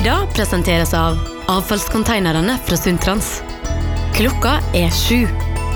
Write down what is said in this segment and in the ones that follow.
Sida presenteres av avfallskonteinerne fra Sundtrans. Klokka 7.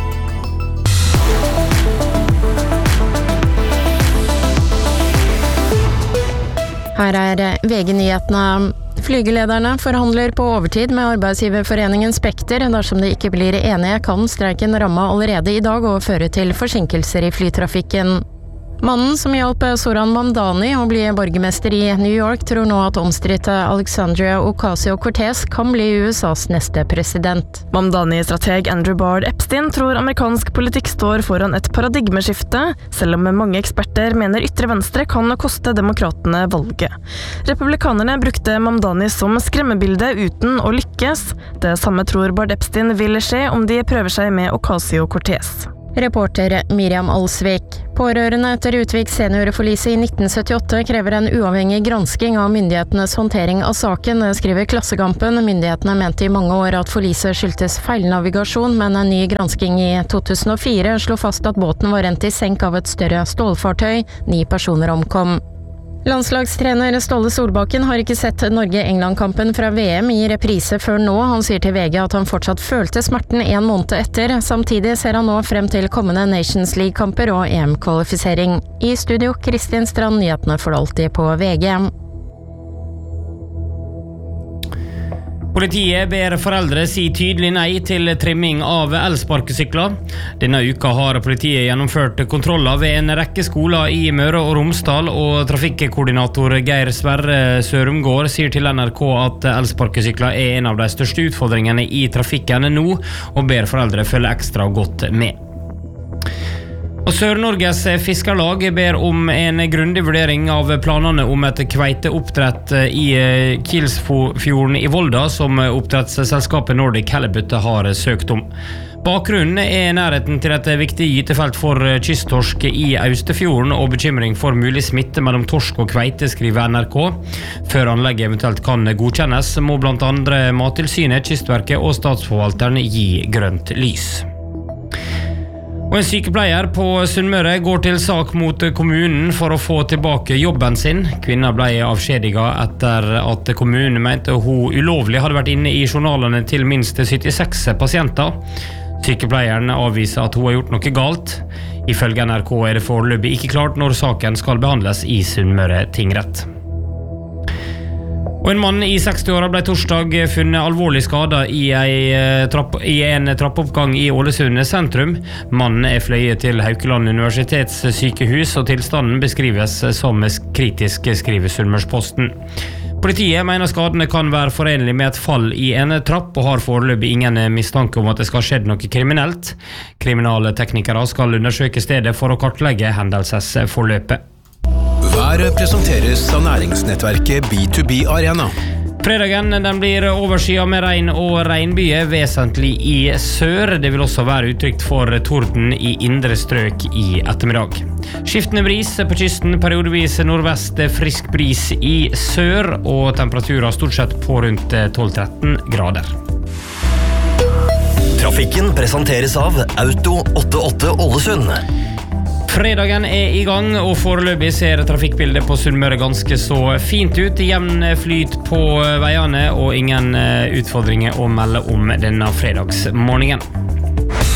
Her VG-nyhetene. Flygelederne forhandler på overtid med arbeidsgiverforeningen Spekter. Dersom de ikke blir enige, kan streiken ramme allerede i dag og føre til forsinkelser i flytrafikken. Mannen som hjalp Zoran Mamdani å bli borgermester i New York, tror nå at omstridte Alexandria Ocasio-Cortez kan bli USAs neste president. Mamdani-strateg Andrew Bard Epstein tror amerikansk politikk står foran et paradigmeskifte, selv om mange eksperter mener ytre venstre kan koste demokratene valget. Republikanerne brukte Mamdani som skremmebilde uten å lykkes. Det samme tror Bard Epstein vil skje om de prøver seg med Ocasio-Cortez. Reporter Miriam Alsvik. Pårørende etter Utvik seniorforlise i 1978 krever en uavhengig gransking av myndighetenes håndtering av saken, skriver Klassekampen. Myndighetene mente i mange år at forliset skyldtes feilnavigasjon, men en ny gransking i 2004 slo fast at båten var rent i senk av et større stålfartøy. 9 personer omkom. Landslagstrener Ståle Solbakken har ikke sett Norge-England-kampen fra VM i reprise før nå. Han sier til VG at han fortsatt følte smerten 1 måned etter. Samtidig ser han nå frem til kommende Nations League-kamper og EM-kvalifisering. I studio, Kristin Strand, nyhetene får du alltid på VG. Politiet ber foreldre si tydelig nei til trimming av elsparkesykler. Denne uka har politiet gjennomført kontroller ved en rekke skoler i Møre og Romsdal, og trafikkoordinator Geir Sverre Sørumgård sier til NRK at elsparkesykler er en av de største utfordringene i trafikken nå, og ber foreldre følge ekstra godt med. Og Sør-Norges Fiskerlag ber om en grundig vurdering av planene om et kveiteoppdrett i Kilsfjorden i Volda, som oppdrettsselskapet Nordic Halibut har søkt om. Bakgrunnen er nærheten til et viktig gytefelt for kysttorsk i Austefjorden og bekymring for mulig smitte mellom torsk og kveite, skriver NRK. Før anlegget eventuelt kan godkjennes, må blant andre Mattilsynet, Kystverket og Statsforvalteren gi grønt lys. Og en sykepleier på Sunnmøre går til sak mot kommunen for å få tilbake jobben sin. Kvinnen ble avskjediget etter at kommunen mente hun ulovlig hadde vært inne i journalene til minst 76 pasienter. Sykepleieren avviser at hun har gjort noe galt. Ifølge NRK er det foreløpig ikke klart når saken skal behandles i Sunnmøre tingrett. Og en mann i 60-åra ble torsdag funnet alvorlig skadet i en trappoppgang i Ålesund sentrum. Mannen er fløyet til Haukeland universitetssykehus, og tilstanden beskrives som kritisk, skriver Sunnmørsposten. Politiet mener skadene kan være forenlig med et fall i en trapp, og har foreløpig ingen mistanke om at det skal ha skjedd noe kriminelt. Kriminale teknikere skal undersøke stedet for å kartlegge hendelsesforløpet. Været presenteres av næringsnettverket B2B Arena. Fredagen den blir overskyet med regn og regnbyger, vesentlig i sør. Det vil også være utrygt for torden i indre strøk i ettermiddag. Skiftende bris på kysten, periodevis nordvest, frisk bris i sør, og temperaturer stort sett på rundt 12-13 grader. Trafikken presenteres av Auto 88 Ålesund. Fredagen er i gang, og foreløpig ser trafikkbildet på Sunnmøre ganske så fint ut. Jevn flyt på veiene og ingen utfordringer å melde om denne fredagsmorgenen.